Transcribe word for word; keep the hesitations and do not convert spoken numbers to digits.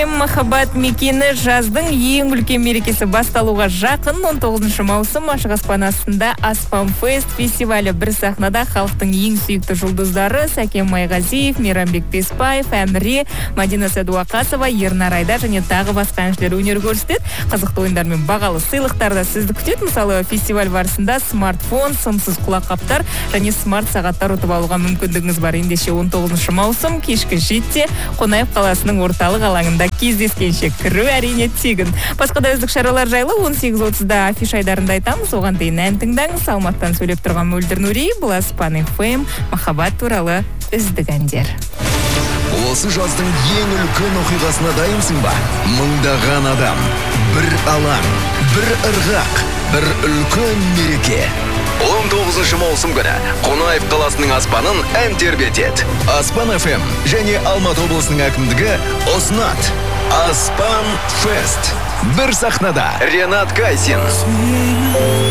эф эм махаббат мекені жаздың ең үлкен мерекесі басталуға жақын. он тоғызыншы маусым ашық аспан астында Аспан Фест фестивалі. Бір сахнада халықтың ең сүйікті жұлдыздары Сәкен Майғазиев, Мейрамбек Беспаев, Әміре, Мадина Сәдуақасова, Ернар Айдар және тағы басқа әншілер өнер көрсетеді. Қызықты ойындар мен бағалы сыйлықтар да сізді күтеді. Мысалы, фестиваль барысында смартфон, сымсыз құлаққаптар және смарт сағаттар ұтып алуға мүмкіндігіңіз бар. Ендеше он тоғызыншы маусым кешкі жетіде Қонаев қаласының орталық алаңында кездескенше. Кіру әрине тегін. Басқа да үздік шаралар жайлы он сегіз отызда афиш айдарында айтамыз. Оған дейін ән тыңдаңыз. Алматыдан сөйлеп тұрған Мөлдір Нури, бұл Аспан эф эм махаббат туралы үздік әндер. Осы жаздың ең үлкен оқиғасына дайынсың ба? Мыңдаған адам, бір алаң, бір ырғақ, бір үлкен мереке. он тоғызыншы маусым күні Қонаев қаласының аспанын ән тербетеді. Аспан эф эм және Алматы облысының әкімдігі ұсынады. Аспан Фест. Бір сахнада Ренат Кайсин,